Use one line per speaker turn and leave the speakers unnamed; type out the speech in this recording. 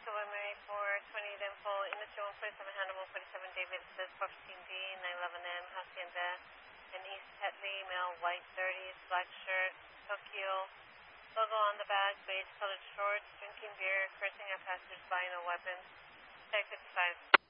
Mary 420 Dimple, Industry 147 Hannibal 47 David, says 415D, 911M, Hacienda, and East Tetley, male, white 30s, black shirt, Tokyo, logo on the back, beige colored shorts, drinking beer, cursing at passers by, no weapons, Tag 55.